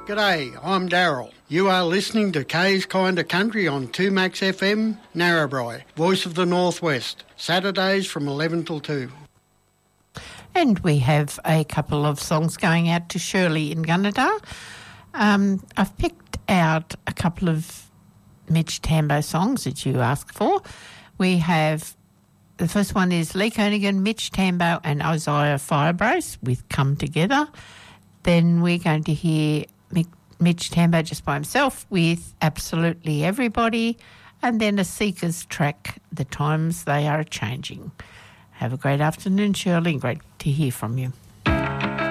G'day, I'm Daryl. You are listening to Kay's Kinda Country on 2Max FM, Narrabri, Voice of the Northwest, Saturdays from 11 till 2. And we have a couple of songs going out to Shirley in Gunnedah. I've picked out a couple of Mitch Tambo songs that you asked for. We have, the first one is Lee Kernaghan, Mitch Tambo and Isaiah Firebrace with Come Together. Then we're going to hear Mitch Tambo just by himself with Absolutely Everybody, and then a Seekers track, The Times They Are Changing. Have a great afternoon, Shirley, and great to hear from you.